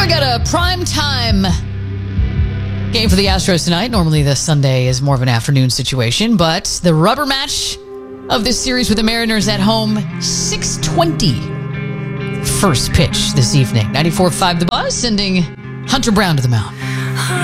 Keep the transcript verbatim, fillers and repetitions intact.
We got a prime time game for the Astros tonight. Normally the Sunday is more of an afternoon situation, but the rubber match of this series with the Mariners at home, six twenty. First pitch this evening. ninety-four point five The Buzz, sending Hunter Brown to the mound.